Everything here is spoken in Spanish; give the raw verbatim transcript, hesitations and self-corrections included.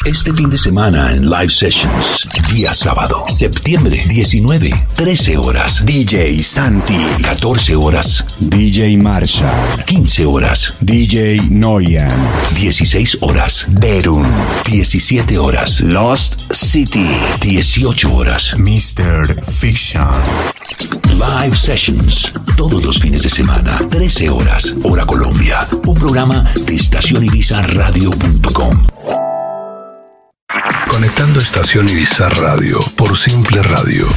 Este fin de semana en Live Sessions. Día sábado, septiembre diecinueve, trece horas. D J Santi. catorce horas. D J Marshall. quince horas. D J Noyan. dieciséis horas. Berun. diecisiete horas. Lost City. dieciocho horas. mister Fiction. Live Sessions. Todos los fines de semana. trece horas. Hora Colombia. Un programa de estación ibiza radio punto com. Conectando Estación Ibiza Radio por Simple Radio.